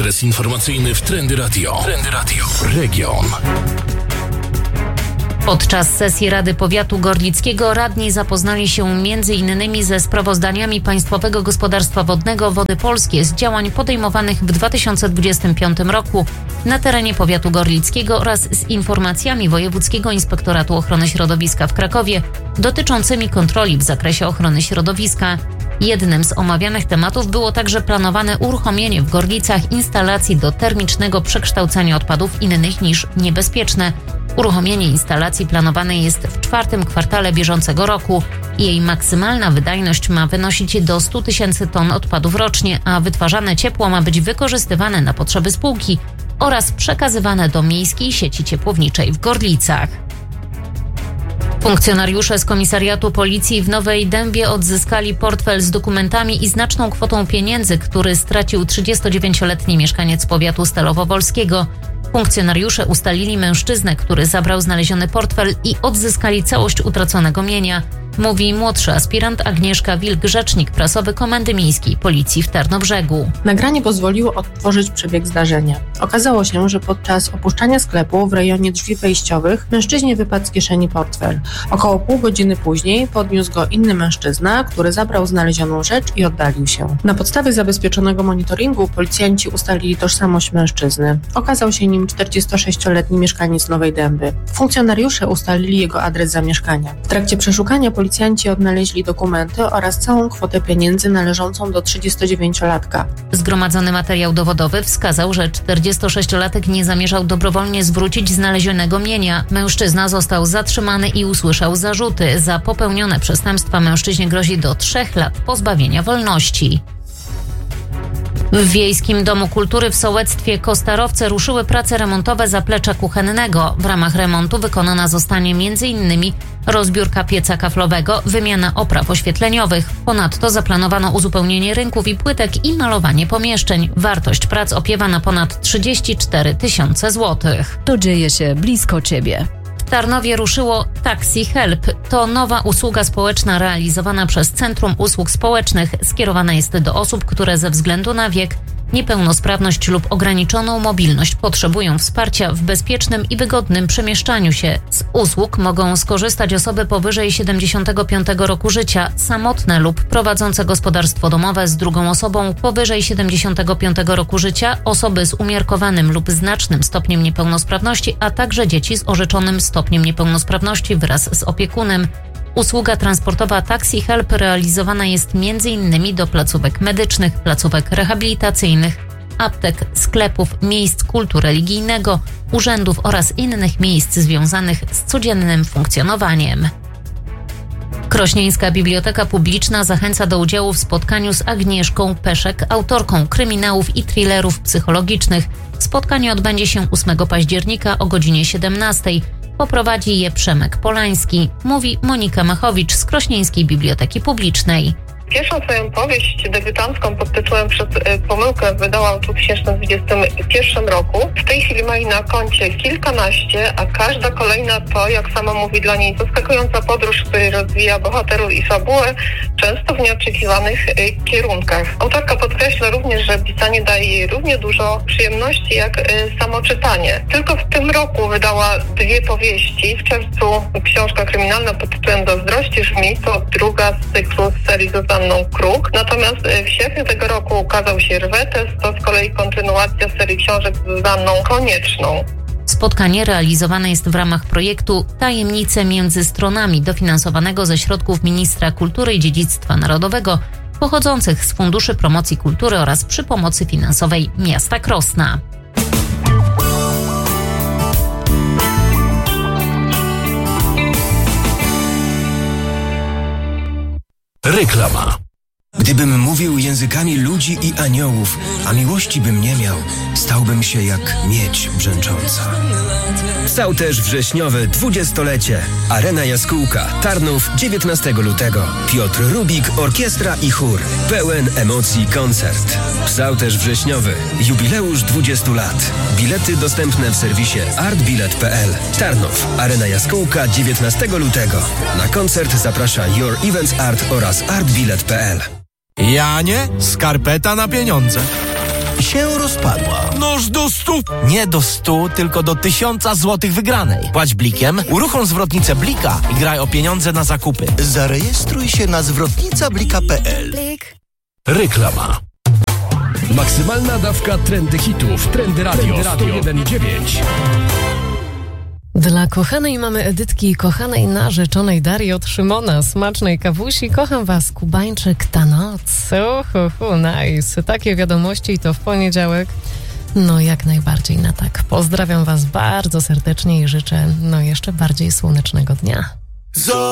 adres informacyjny w Trendy Radio. Trendy Radio. Region. Podczas sesji Rady Powiatu Gorlickiego radni zapoznali się m.in. ze sprawozdaniami Państwowego Gospodarstwa Wodnego Wody Polskie z działań podejmowanych w 2025 roku na terenie powiatu gorlickiego oraz z informacjami Wojewódzkiego Inspektoratu Ochrony Środowiska w Krakowie dotyczącymi kontroli w zakresie ochrony środowiska. Jednym z omawianych tematów było także planowane uruchomienie w Gorlicach instalacji do termicznego przekształcania odpadów innych niż niebezpieczne. Uruchomienie instalacji planowane jest w 4. kwartale bieżącego roku. Jej maksymalna wydajność ma wynosić do 100 tysięcy ton odpadów rocznie, a wytwarzane ciepło ma być wykorzystywane na potrzeby spółki oraz przekazywane do miejskiej sieci ciepłowniczej w Gorlicach. Funkcjonariusze z Komisariatu Policji w Nowej Dębie odzyskali portfel z dokumentami i znaczną kwotą pieniędzy, który stracił 39-letni mieszkaniec powiatu stalowo-wolskiego. Funkcjonariusze ustalili mężczyznę, który zabrał znaleziony portfel i odzyskali całość utraconego mienia, mówi młodszy aspirant Agnieszka Wilk, rzecznik prasowy Komendy Miejskiej Policji w Tarnobrzegu. Nagranie pozwoliło odtworzyć przebieg zdarzenia. Okazało się, że podczas opuszczania sklepu w rejonie drzwi wejściowych mężczyźnie wypadł z kieszeni portfel. Około pół godziny później podniósł go inny mężczyzna, który zabrał znalezioną rzecz i oddalił się. Na podstawie zabezpieczonego monitoringu policjanci ustalili tożsamość mężczyzny. Okazał się nim 46-letni mieszkaniec Nowej Dęby. Funkcjonariusze ustalili jego adres zamieszkania. W trakcie przeszukania policjanci odnaleźli dokumenty oraz całą kwotę pieniędzy należącą do 39-latka. Zgromadzony materiał dowodowy wskazał, że 46-latek nie zamierzał dobrowolnie zwrócić znalezionego mienia. Mężczyzna został zatrzymany i usłyszał zarzuty. Za popełnione przestępstwa mężczyźnie grozi do 3 lat pozbawienia wolności. W Wiejskim Domu Kultury w sołectwie Kostarowce ruszyły prace remontowe zaplecza kuchennego. W ramach remontu wykonana zostanie m.in. rozbiórka pieca kaflowego, wymiana opraw oświetleniowych. Ponadto zaplanowano uzupełnienie rynków i płytek i malowanie pomieszczeń. Wartość prac opiewa na ponad 34 tysiące złotych. To dzieje się blisko Ciebie. W Tarnowie ruszyło Taxi Help. To nowa usługa społeczna realizowana przez Centrum Usług Społecznych. Skierowana jest do osób, które ze względu na wiek, niepełnosprawność lub ograniczoną mobilność potrzebują wsparcia w bezpiecznym i wygodnym przemieszczaniu się. Z usług mogą skorzystać osoby powyżej 75 roku życia, samotne lub prowadzące gospodarstwo domowe z drugą osobą powyżej 75 roku życia, osoby z umiarkowanym lub znacznym stopniem niepełnosprawności, a także dzieci z orzeczonym stopniem niepełnosprawności wraz z opiekunem. Usługa transportowa Taxi Help realizowana jest m.in. do placówek medycznych, placówek rehabilitacyjnych, aptek, sklepów, miejsc kultu religijnego, urzędów oraz innych miejsc związanych z codziennym funkcjonowaniem. Krośnieńska Biblioteka Publiczna zachęca do udziału w spotkaniu z Agnieszką Peszek, autorką kryminałów i thrillerów psychologicznych. Spotkanie odbędzie się 8 października o godzinie 17. Poprowadzi je Przemek Polański, mówi Monika Machowicz z Krośnieńskiej Biblioteki Publicznej. Pierwszą swoją powieść debiutancką pod tytułem Przez pomyłkę wydałam w 2021 roku. W tej chwili ma jej na koncie kilkanaście, a każda kolejna to, jak sama mówi, dla niej zaskakująca podróż, w której rozwija bohaterów i fabułę, często w nieoczekiwanych kierunkach. Autorka podkreśla również, że pisanie daje jej równie dużo przyjemności jak samo czytanie. Tylko w tym roku wydała 2 powieści. W czerwcu książka kryminalna pod tytułem Zazdrości brzmi, to druga z cyklu serii Zuzanną Kruk. Natomiast w sierpniu tego roku ukazał się Rwetes, to z kolei kontynuacja serii książek z Zuzanną Konieczną. Spotkanie realizowane jest w ramach projektu Tajemnice między stronami, dofinansowanego ze środków Ministra Kultury i Dziedzictwa Narodowego, pochodzących z Funduszy Promocji Kultury oraz przy pomocy finansowej miasta Krosna. Reklama. Gdybym mówił językami ludzi i aniołów, a miłości bym nie miał, stałbym się jak miedź brzęcząca. Stał też wrześniowe 20-lecie. Arena Jaskółka, Tarnów, 19 lutego. Piotr Rubik, orkiestra i chór. Pełen emocji koncert. Stał też wrześniowy. Jubileusz 20 lat. Bilety dostępne w serwisie artbilet.pl. Tarnów, Arena Jaskółka, 19 lutego. Na koncert zaprasza Your Events Art oraz artbilet.pl. Janie, skarpeta na pieniądze. się rozpadła. Noż do 100! Nie do 100, tylko do 1000 złotych wygranej. Płać blikiem, uruchom zwrotnicę Blika i graj o pieniądze na zakupy. Zarejestruj się na zwrotnicablika.pl. Reklama. Maksymalna dawka trendy hitów. Trendy Radio 101,9. Dla kochanej mamy Edytki i kochanej narzeczonej Darii od Szymona. Smacznej kawusi. Kocham was, Kubańczyk, ta noc. Nice. Takie wiadomości i to w poniedziałek. No jak najbardziej na tak. Pozdrawiam was bardzo serdecznie i życzę jeszcze bardziej słonecznego dnia.